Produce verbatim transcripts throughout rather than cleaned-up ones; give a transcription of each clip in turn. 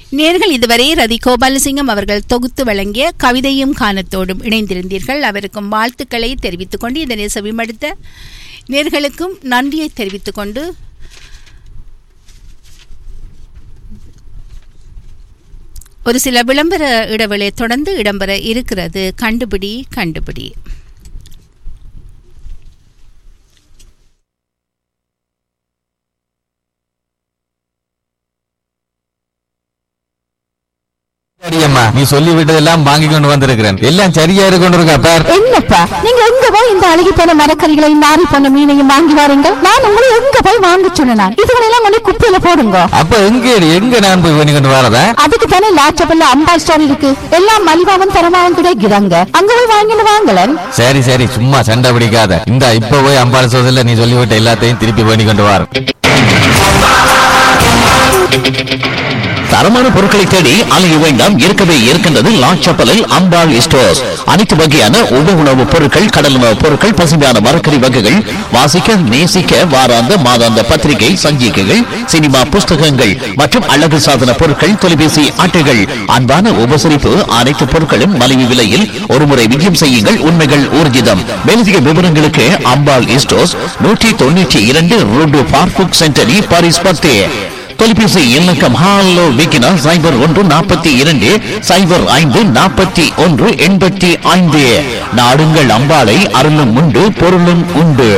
நேர்கள் இதுவரை ரதி கோபாலசிங்கம் அவர்கள் தொகுத்து வழங்கிய கவிதையும் கானத்தோடும் இணைந்திருந்தீர்கள். அவருக்கும் வாழ்த்துக்களை தெரிவித்துக் கொண்டு இதனை செவிமடுத்த நேர்களுக்கும் நன்றியை தெரிவித்துக் கொண்டு ஒரு சில விளம்பர இடைவெளி தொடர்ந்து இடம்பெற இருக்கிறது. கண்டுபிடி கண்டுபிடி. நீ சொல்லி விட்டதெல்லாம் வாங்கி கொண்டு வந்திருக்கிறேன். எல்லாம் சரியா இருக்கு. என்னப்பா நீங்க எங்க போய் இந்த அழுகி போன மரக்கறிகளையும் நாரி போன மீனையும் வாங்கி வாருங்க. நான் உங்களை எங்க போய் வாங்க சொன்னேன். இதுகளெல்லாம் கொண்டு குப்பையில போடுங்க. அப்ப எங்க எங்க நான் போய் பண்ணி கொண்டு வரதா? அதுக்கு தானே லாச்சபல்ல அம்பாள் ஸ்டோர் இருக்கு. எல்லாம் மலிவாவும் தரமாவும் கிடைக்கிறாங்க. அங்க போய் வாங்கிட்டு வாங்கலன். சரி சரி சும்மா சண்டை பிடிக்காத. இந்த இப்ப போய் அம்பாள் ஸ்டோர்ல நீ சொல்லிவிட்ட எல்லாத்தையும் திருப்பி பண்ணி கொண்டு வர. தரமான பொருட்களை தேடி அலைய வேண்டாம். இருக்கவே இருக்கின்றது லாச்சப்பலில் அம்பாள் ஸ்டோர்ஸ். அனைத்து வகையான உப உணவுப் பொருட்கள், கடல் உணவுப் பொருட்கள், பசுமையான மரக்கறி வகைகள், வாசிக்க நேசிக்க வாராந்த மாதாந்த பத்திரிகை சஞ்சிகைகள், சினிமா புஸ்தகங்கள் மற்றும் அழகு சாதன பொருட்கள், தொலைபேசி அட்டைகள், அன்பான உபசரிப்பு, அனைத்து பொருட்களும் மலிவு விலையில் ஒருமுறை விஜயம் செய்யுங்கள். உண்மைகள் ஊர்ஜிதம். மேலதிக விவரங்களுக்கு அம்பாள் ஸ்டோர்ஸ் நூற்றி தொண்ணூற்றி இரண்டு ரோடு பார்புக் சென்டரி பாரிஸ் பத்து. தொலைபேசி இலக்கம் ஹாலோ விக்கினா சைபர் ஒன்று நாற்பத்தி இரண்டு சைபர் ஐந்து நாற்பத்தி ஒன்று எண்பத்தி ஐந்து. நாடுங்கள் அம்பாளை, அருளும் உண்டு பொருளும் உண்டு.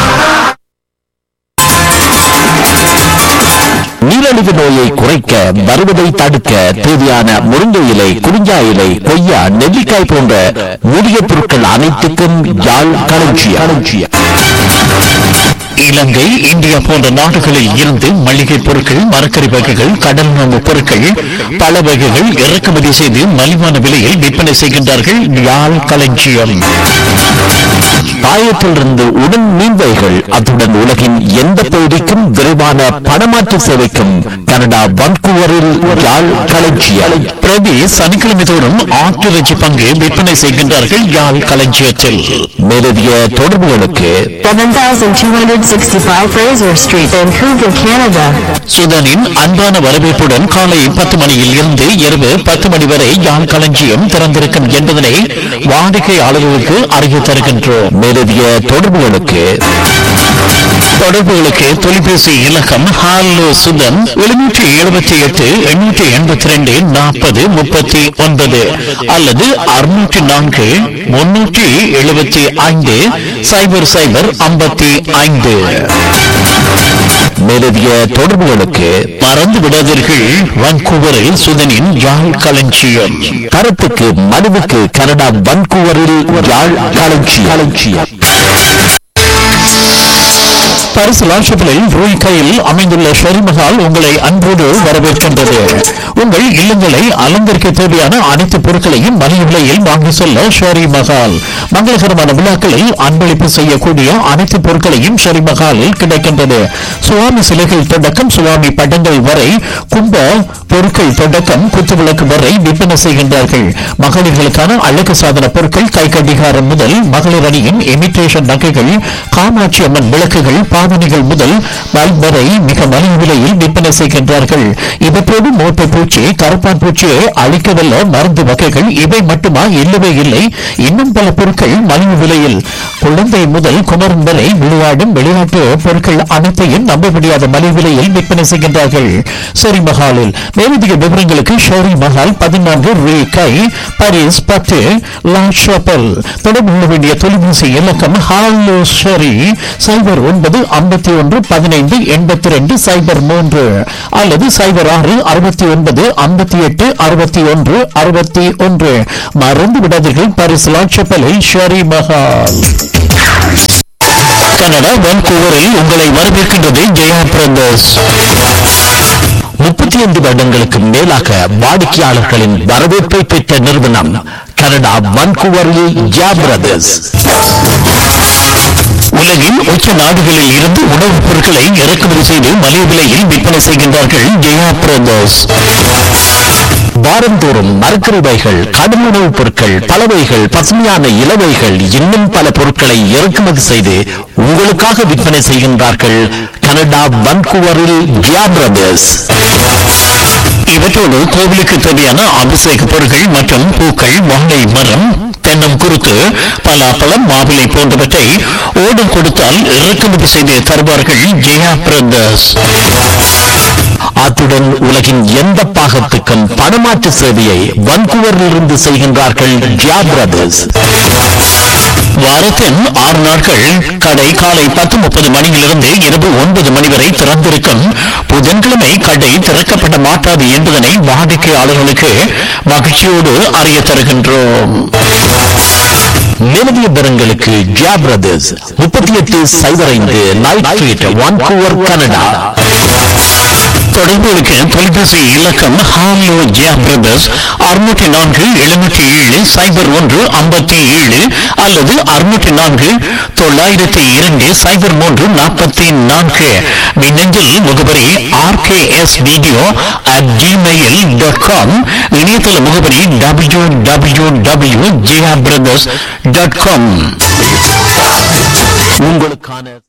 நீரிழிவு நோயை குறைக்க, வருவதை தடுக்க தேவையான முருங்கை இலை, குறிஞ்சா இலை, கொய்யா, நெல்லிக்காய் போன்ற மூலிகை பொருட்கள் அனைத்துக்கும் யாழ் களஞ்சியம். இலங்கை, இந்தியா போன்ற நாடுகளில் இருந்து மளிகை பொருட்கள், மரக்கறி வகைகள், கடல் உணவு பொருட்கள், பல வகைகள் இறக்குமதி செய்து மலிவான விலையில் விற்பனை செய்கின்றார்கள். யாழ் களஞ்சியம். பாயத்திலிருந்து உடன் மீன்வைகள், அத்துடன் உலகின் எந்த பகுதிக்கும் விரைவான பணமாற்று சேவைக்கும் கனடா வான்கூவரில் யாழ் களஞ்சியம். பிரதி சனிக்கிழமை தோறும் ஆட்டிறைச்சி பங்கு விற்பனை செய்கின்றார்கள் யாழ் களஞ்சியத்தில். மேலதிக தொடர்புகளுக்கு சுதனின் அன்பான வரவேற்புடன் காலை பத்து மணியில் இருந்து இரவு பத்து மணி வரை யாழ் களஞ்சியம் திறந்திருக்கும் என்பதனை வாடிக்கையாளர்களுக்கு அறிய தருகின்றோம். மேலதிக தொடர்புகளுக்கு தொடர்புகளுக்கு தொலைபேசி இலக்கம் ஹாலோ சுதன் எழுநூற்றி எழுபத்தி எட்டு எண்ணூற்றி எண்பத்தி ரெண்டு நாற்பது முப்பத்தி ஒன்பது அல்லது அறுநூற்றி நான்கு முன்னூற்றி எழுபத்தி ஐந்து சைபர் சைபர் ஐம்பத்தி ஐந்து. மேலதிக தொடர்புகளுக்கு மறந்து விடாதீர்கள். வான்கூவரில் சுதனின் யாழ் களஞ்சியம். கருத்துக்கு மனுவுக்கு கனடா வான்கூவரில் யாழ் களஞ்சியம். பரிசு லாட்சப்பிலில் ரூய் கையில் அமைந்துள்ள ஷெரிமஹால் உங்களை அன்போடு வரவேற்கின்றது. உங்கள் இல்லங்களை அலங்கரிக்க தேவையான அனைத்து பொருட்களையும் மலிவு விலையில் வாங்கி செல்ல ஷெரி மஹால். மங்களகரமான விழாக்களில் அன்பளிப்பு செய்யக்கூடிய அனைத்து பொருட்களையும் ஷெரி மஹாலில் கிடைக்கின்றது. சுவாமி சிலைகள் தொடக்கம் சுவாமி படங்கள் வரை, கும்ப பொருட்கள் தொடக்கம் குத்துவிளக்கு வரை விற்பனை செய்கின்றார்கள். மகளிர்களுக்கான அழகு சாதன பொருட்கள், கை கடிகாரம் முதல் மகளிர் அணியின் இமிட்டேஷன் நகைகள், காமாட்சி அம்மன் விளக்குகள், பாவனைகள் முதல் பல்ப் வரை மிக மலிவு விலையில் விற்பனை செய்கின்றார்கள். இவற்றோடு மோட்டை பூச்சி, கருப்பான் பூச்சியை அழிக்கவல்ல மருந்து வகைகள் இவை மட்டுமா? இல்லவே இல்லை, இன்னும் பல பொருட்கள் மலிவு விலையில். குழந்தை முதல் குமரன் வரை விளையாடும் விளையாட்டு பொருட்கள் அனைத்தையும் நம்ப முடியாத மலிவு விலையில் விற்பனை செய்கின்றார்கள் ஷெரி மஹாலில். மேலதிக விவரங்களுக்கு ஷெரி மஹால் பதினான்கு ரூ கை பாரிஸ் பத்து லா ஷாப்பல். தொடர்பு கொள்ள வேண்டிய தொலைபேசி இலக்கம் ஹாலோ ஷெரி சைபர் ஒன்பது ஐம்பத்தி ஒன்று பதினைந்து எண்பத்தி ரெண்டு சைபர் மூன்று அல்லது சைபர் ஆறு அறுபத்தி ஒன்பது ஐம்பத்தி எட்டு அறுபத்தி ஒன்று அறுபத்தி ஒன்று. மறந்து விடாதீர்கள். பாரிஸ் லாட்சப்பலில் ஷெரி மஹால். கனடா வான்கூவரில் உங்களை வரவேற்கின்றது ஜெயா பிரதர்ஸ். முப்பத்தி ஐந்து வருடங்களுக்கு மேலாக வாடிக்கையாளர்களின் வரவேற்பை பெற்ற நிறுவனம் கனடா வான்கூவரில் ஜெயா பிரதர்ஸ். உலகின் உச்ச நாடுகளில் இருந்து உணவுப் பொருட்களை இறக்குமதி செய்து மலிவு விலையில் விற்பனை செய்கின்றார்கள் ஜெயா பிரதர்ஸ். வாரந்தோறும் மரக்கறிவைகள், கடும் உணவுப் பொருட்கள், பலவைகள், பசுமையான இலவைகள், இன்னும் பல பொருட்களை இறக்குமதி செய்து உங்களுக்காக விற்பனை செய்கின்றார்கள் கனடா வான்கூவரில் ஜெயா பிரதர்ஸ். இவற்றை அத்தோடு கோவிலுக்கு தேவையான அபிஷேக பொருட்கள் மற்றும் பூக்கள், வாழை மரம், தென்னம் குருத்து, பலாப்பழம், மாவிலை போன்றவற்றை ஓடம் கொடுத்தால் இறக்குமதி செய்து தருவார்கள் ஜெயா பிரதர்ஸ். அத்துடன் உலகின் எந்த பாகத்துக்கும் பணமாற்று சேவையை வன்கூவரில் இருந்து செய்கின்றார்கள் ஜெயா பிரதர்ஸ். வாரத்தின் ஆறு நாட்கள் கடை காலை பத்து முப்பது மணியிலிருந்து இரவு ஒன்பது மணி வரை திறந்திருக்கும். புதன்கிழமை கடை திறக்கப்பட மாட்டாது என்பதனை வாடிக்கையாளர்களுக்கு மகிழ்ச்சியோடு அறிய தருகின்றோம். நிலவிய பெறங்களுக்கு ஜெயா பிரதர்ஸ் முப்பத்தி எட்டு சைபர் ஐந்து நைட் ஸ்ட்ரீட், வான்கூவர், கனடா. தொடர்புகளுக்கு தொலைபேசி இலக்கம் ஹாலோ ஜெயா பிரதர்ஸ் அறுநூற்றி நான்கு எழுநூற்றி ஏழு சைபர் ஒன்று ஐம்பத்தி ஏழு அல்லது அறுநூற்றி நான்கு தொள்ளாயிரத்தி இரண்டு சைபர் மூன்று நாற்பத்தி நான்கு. மின்னஞ்சல் முகவரி R K S video at Gmail dot com. இணையதள முகவரி W W W Jaya brothers dot com. உங்களுக்கான